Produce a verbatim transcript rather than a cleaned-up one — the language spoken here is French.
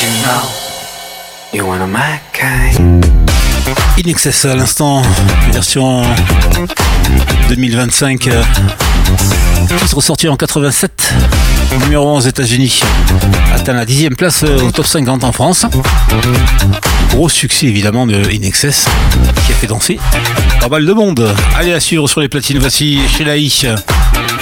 you know you're one of my kind. In Excess à l'instant, version deux mille vingt-cinq, euh, qui se ressortit en quatre-vingt-sept, numéro onze aux États-Unis, atteint la dixième place euh, au top cinquante en France. Gros succès évidemment de In Excess, qui a fait danser pas mal de monde. Allez, à suivre sur les platines, voici Sheila I.